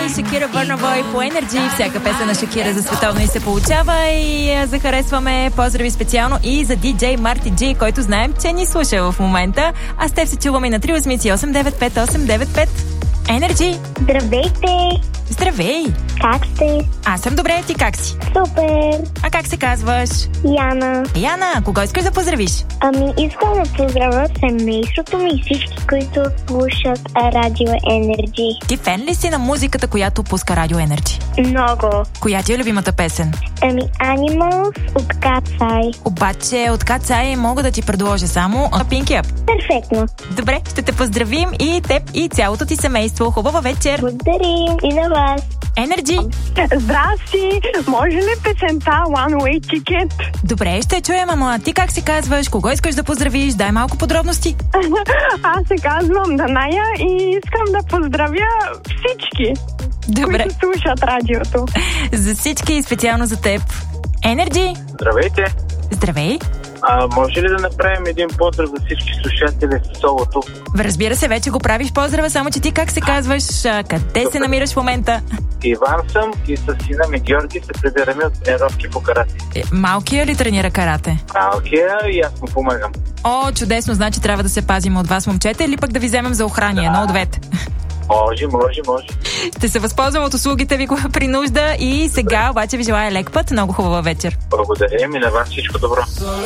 Шакира Бърнабой по Energy. Всяка песен на Шакира за световно и се получава. И захаресваме поздрави специално и за DJ Марти Джи, който знаем, че ни слуша в момента. А с теб се чуваме и на 388-95895. Energy! Здравейте! Здравей! Как сте? Аз съм добре, ти как си? Супер! А как се казваш? Яна. Яна, кого искаш да поздравиш? Искам да поздравя семейството ми и всички, които слушат Радио Energy. Ти фен ли си на музиката, която пуска Радио Energy? Много. Коя ти е любимата песен? Animals от Cat's Eye. Обаче от Cat's Eye мога да ти предложа само Pinky Up. Перфектно. Добре, ще те поздравим и теб и цялото ти семейство. Хубава вечер! Благодарим и на вас. Energy! Здрасти! Може ли песента One Way Ticket? Добре, ще чуем, ама ти как се казваш? Кого искаш да поздравиш? Дай малко подробности. Аз се казвам Даная и искам да поздравя всички, Добре. които слушат радиото. За всички и специално за теб. Energy! Здравейте! Здравей! Може ли да направим един поздрав за всички слушатели с солото? Разбира се, вече го правиш поздрава, само че ти как се казваш? Къде се намираш в момента? Иван съм и с сина ми Георги се прибираме от тренировки по карате. Малкия ли тренира карате? Малкия и аз му помагам. О, чудесно, значи трябва да се пазим от вас, момчета, или пък да ви вземем за охрани, едно от двете. Може. Ще се възползвам от услугите ви при нужда и сега обаче ви желая лек път, много хубава вечер. Благодаря и на вас всичко добро.